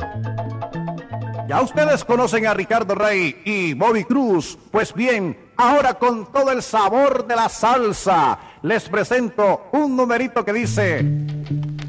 Ya ustedes conocen a Ricardo Rey y Bobby Cruz. Pues bien, ahora con todo el sabor de la salsa, les presento un numerito que dice: